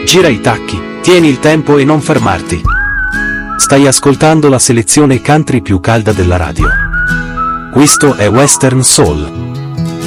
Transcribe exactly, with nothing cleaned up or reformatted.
Gira i tacchi, tieni il tempo e non fermarti. Stai ascoltando la selezione country più calda della radio. Questo è Western Soul.